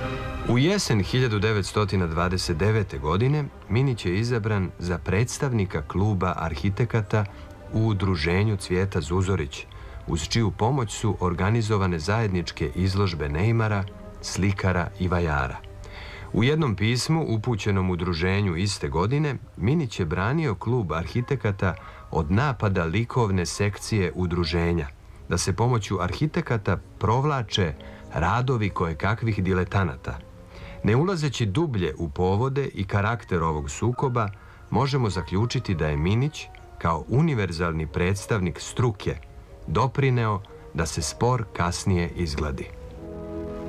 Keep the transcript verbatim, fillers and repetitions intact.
U jesen hiljadu devetsto dvadeset devete. godine Minić je izabran za predstavnika kluba arhitekata u udruženju Cvijeta Zuzorić, uz čiju pomoć su organizovane zajedničke izložbe neimara, slikara i vajara. U jednom pismu upućenom udruženju iste godine, Minić je branio klub arhitekata od napada likovne sekcije udruženja, da se pomoću arhitekata provlače radovi kojekakvih diletanata. Ne ulazeći dublje u povode i karakter ovog sukoba, možemo zaključiti da je Minić, kao univerzalni predstavnik struke, doprineo da se spor kasnije izgladi.